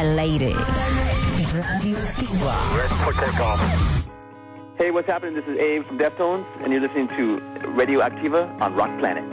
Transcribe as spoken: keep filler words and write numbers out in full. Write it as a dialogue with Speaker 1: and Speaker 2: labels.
Speaker 1: al aire. Radioactiva.
Speaker 2: Hey, what's happening? This is Abe from Deftones, and you're listening to Radioactiva on Rock Planet.